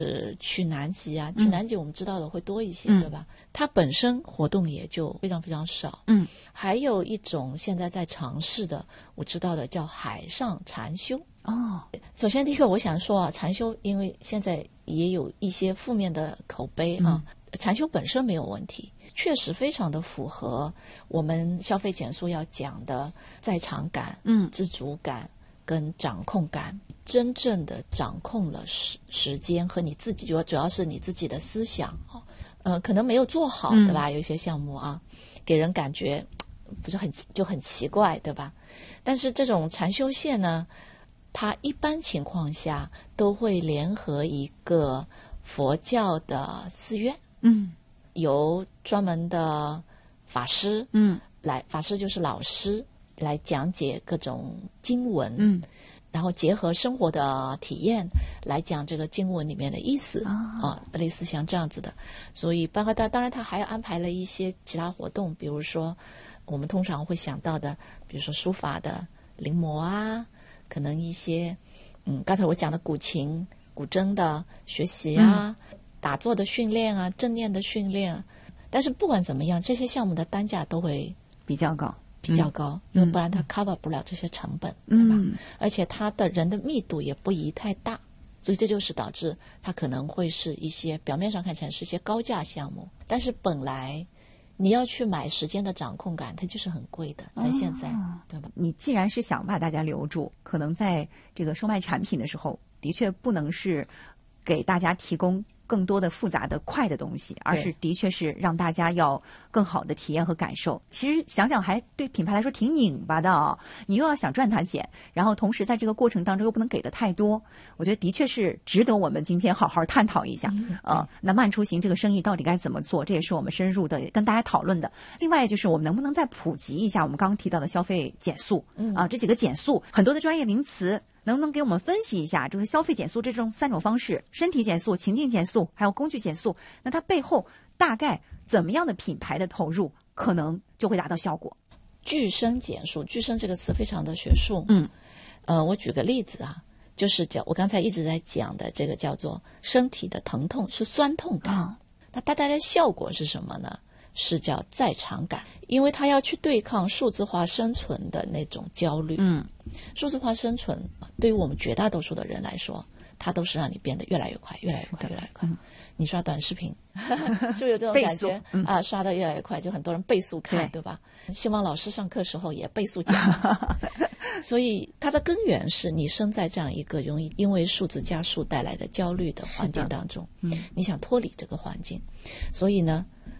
去南极啊，去南极我们知道的会多一些，对吧？它本身活动也就非常非常少。还有一种现在在尝试的，我知道的叫海上禅修。首先第一个我想说啊，禅修因为现在也有一些负面的口碑啊，禅修本身没有问题，确实非常的符合我们消费减速要讲的在场感、知足感跟掌控感，真正的掌控了时间和你自己，主要是你自己的思想可能没有做好，对吧？有一些项目啊，给人感觉不是很奇怪，对吧？但是这种禅修线呢，它一般情况下都会联合一个佛教的寺院，由专门的法师，法师就是老师来讲解各种经文，然后结合生活的体验来讲这个经文里面的意思类似像这样子的。所以包括当然他还安排了一些其他活动，比如说我们通常会想到的，比如说书法的临摹啊，可能一些刚才我讲的古琴古筝的学习啊，打坐的训练啊，正念的训练。但是不管怎么样，这些项目的单价都会比较高， 因为不然它 cover 不了这些成本，对吧？而且它的人的密度也不宜太大，所以这就是导致它可能会是一些表面上看起来是一些高价项目，但是本来你要去买时间的掌控感，它就是很贵的，在现在，对吧？ 你既然是想把大家留住，可能在这个售卖产品的时候，的确不能是给大家提供更多的复杂的快的东西，而是的确是让大家要更好的体验和感受。其实想想还对品牌来说挺拧巴的你又要想赚它钱，然后同时在这个过程当中又不能给的太多，我觉得的确是值得我们今天好好探讨一下。那慢出行这个生意到底该怎么做，这也是我们深入的跟大家讨论的。另外就是我们能不能再普及一下我们刚刚提到的消费减速这几个减速很多的专业名词，能不能给我们分析一下，就是消费减速这种3种方式，身体减速、情境减速还有工具减速，那它背后大概怎么样的品牌的投入可能就会达到效果？ 具身减速，具身这个词非常的学术。我举个例子啊，就是我刚才一直在讲的这个叫做身体的疼痛是酸痛感，那它带来的效果是什么呢？是叫在场感，因为它要去对抗数字化生存的那种焦虑。数字化生存对于我们绝大多数的人来说，它都是让你变得越来越快，越来越快，越来越快。你刷短视频是不是有这种感觉刷得越来越快，就很多人倍速看，对吧？希望老师上课时候也倍速讲。所以它的根源是你生在这样一个容易因为数字加速带来的焦虑的环境当中，你想脱离这个环境，所以呢